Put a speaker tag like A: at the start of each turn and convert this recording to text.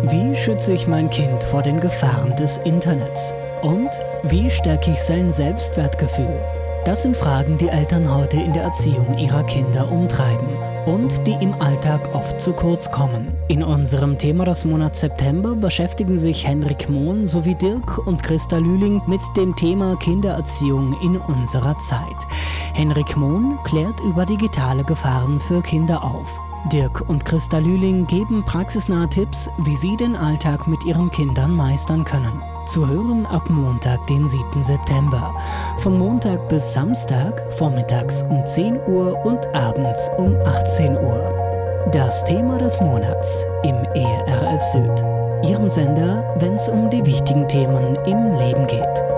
A: Wie schütze ich mein Kind vor den Gefahren des Internets? Und wie stärke ich sein Selbstwertgefühl? Das sind Fragen, die Eltern heute in der Erziehung ihrer Kinder umtreiben und die im Alltag oft zu kurz kommen. In unserem Thema des Monats September beschäftigen sich Henrik Mohn sowie Dirk und Christa Lühling mit dem Thema Kindererziehung in unserer Zeit. Henrik Mohn klärt über digitale Gefahren für Kinder auf. Dirk und Christa Lühling geben praxisnahe Tipps, wie sie den Alltag mit ihren Kindern meistern können. Zu hören ab Montag, den 7. September. Von Montag bis Samstag, vormittags um 10 Uhr und abends um 18 Uhr. Das Thema des Monats im ERF Süd. Ihrem Sender, wenn es um die wichtigen Themen im Leben geht.